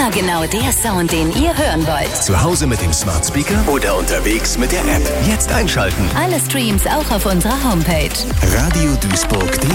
Immer genau der Sound, den ihr hören wollt. Zu Hause mit dem Smart Speaker oder unterwegs mit der App. Jetzt einschalten. Alle Streams auch auf unserer Homepage. radioduisburg.de